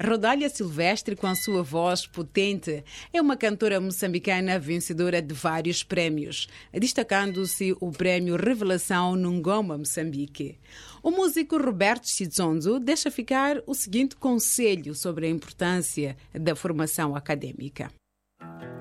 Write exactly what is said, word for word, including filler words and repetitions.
Rodália Silvestre, com a sua voz potente, é uma cantora moçambicana vencedora de vários prémios, destacando-se o prémio Revelação no Ngoma, Moçambique. O músico Roberto Chizonzo deixa ficar o seguinte conselho sobre a importância da formação acadêmica.